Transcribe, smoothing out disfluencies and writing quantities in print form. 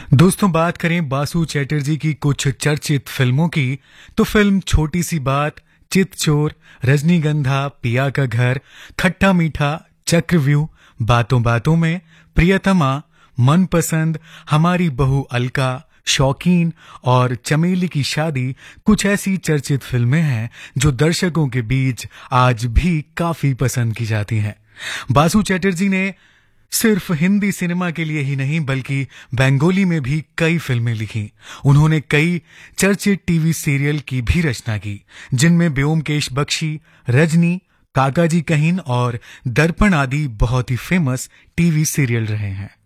दोस्तों, बात करें बासु चैटर्जी की कुछ चर्चित फिल्मों की तो फिल्म छोटी सी बात, चितचोर, रजनीगंधा, पिया का घर, खट्टा मीठा, चक्रव्यूह, बातों बातों में, प्रियतमा, मनपसंद, हमारी बहू अलका, शौकीन और चमेली की शादी कुछ ऐसी चर्चित फिल्में हैं जो दर्शकों के बीच आज भी काफी पसंद की जाती हैं। बासु चैटर्जी ने सिर्फ हिंदी सिनेमा के लिए ही नहीं बल्कि बंगाली में भी कई फिल्में लिखी। उन्होंने कई चर्चित टीवी सीरियल की भी रचना की, जिनमें ब्योमकेश बख्शी, रजनी, काका जी कहीन और दर्पण आदि बहुत ही फेमस टीवी सीरियल रहे हैं।